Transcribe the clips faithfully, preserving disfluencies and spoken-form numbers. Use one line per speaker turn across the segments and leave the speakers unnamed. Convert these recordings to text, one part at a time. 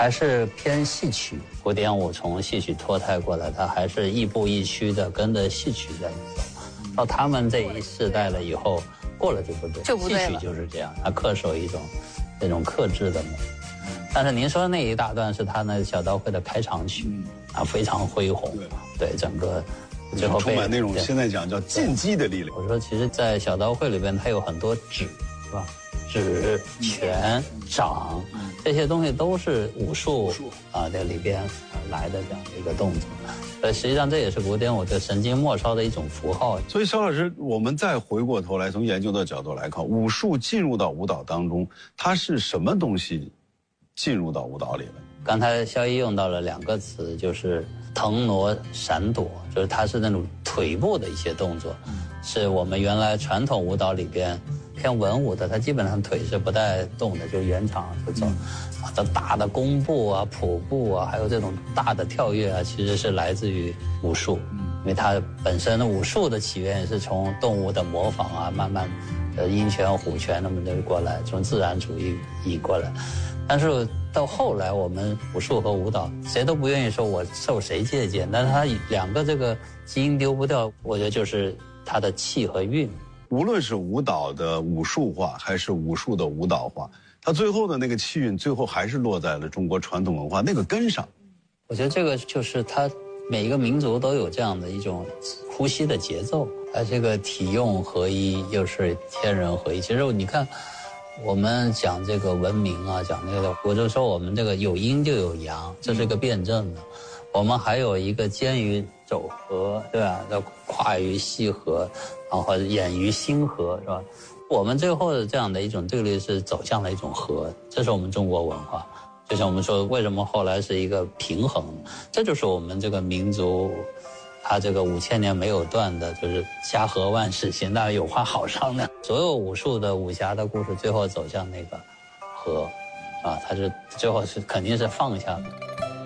还是偏戏曲，古典舞从戏曲脱胎过来，它还是亦步亦趋的跟着戏曲在走。到他们这一世代了以后，过了就不对，
就不对了。
戏曲就是这样，它恪守一种那种克制的美。但是您说那一大段是他那小刀会的开场曲，啊，非常恢宏，对整个最后
充满那种现在讲叫进击的力量。
我说，其实，在小刀会里边，它有很多指，是吧？指、拳、掌，这些东西都是武术啊在里边来的这样的一个动作。呃，实际上这也是古典舞对神经末梢的一种符号。
所以，肖老师，我们再回过头来，从研究的角度来看，武术进入到舞蹈当中，它是什么东西进入到舞蹈里了？
刚才肖一用到了两个词，就是腾挪闪躲，就是它是那种腿部的一些动作，是我们原来传统舞蹈里边偏文舞的，它基本上腿是不带动的，就原场就走。啊，这大的弓步啊、普步啊，还有这种大的跳跃啊，其实是来自于武术，因为它本身的武术的起源是从动物的模仿啊，慢慢呃鹰拳、虎拳那么的过来，从自然主义移过来。但是到后来，我们武术和舞蹈谁都不愿意说我受谁借鉴，但是它两个这个基因丢不掉，我觉得就是它的气和韵。
无论是舞蹈的武术化，还是武术的舞蹈化，它最后的那个气韵，最后还是落在了中国传统文化那个根上。
我觉得这个就是它每一个民族都有这样的一种呼吸的节奏，而这个体用合一又是天人合一。其实你看，我们讲这个文明啊，讲那个，我就说我们这个有阴就有阳，这是个辩证的。我们还有一个兼于肘合，对吧？要跨于细合，然后演于心合，是吧？我们最后的这样的一种对立是走向了一种和，这是我们中国文化。就像我们说，为什么后来是一个平衡？这就是我们这个民族，它这个五千年没有断的，就是家和万事兴，大家有话好商量。所有武术的武侠的故事，最后走向那个和，啊，它是最后是肯定是放下的。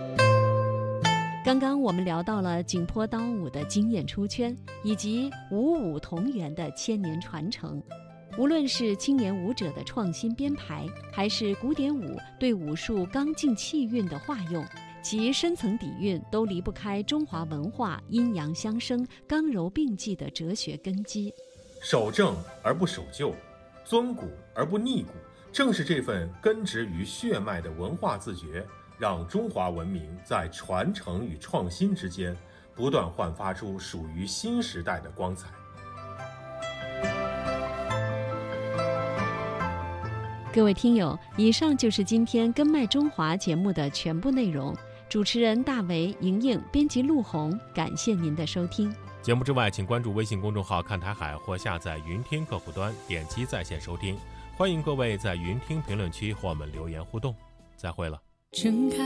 刚刚我们聊到了景颇刀舞的惊艳出圈，以及五武同源的千年传承。无论是青年舞者的创新编排，还是古典舞对武术刚劲气韵的化用，其深层底蕴都离不开中华文化阴阳相生、刚柔并济的哲学根基。
守正而不守旧，尊古而不逆古，正是这份根植于血脉的文化自觉，让中华文明在传承与创新之间不断焕发出属于新时代的光彩。
各位听友，以上就是今天《根脉中华》节目的全部内容。主持人大为、莹莹，编辑陆红，感谢您的收听。
节目之外，请关注微信公众号看台海或下载云听客户端，点击在线收听。欢迎各位在云听评论区和我们留言互动。再会了。睁开